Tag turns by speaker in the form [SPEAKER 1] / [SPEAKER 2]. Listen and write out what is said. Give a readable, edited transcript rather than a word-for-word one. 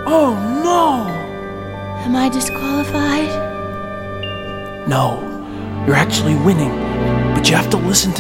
[SPEAKER 1] Oh no!
[SPEAKER 2] Am I disqualified?
[SPEAKER 1] No, you're actually winning, but you have to listen to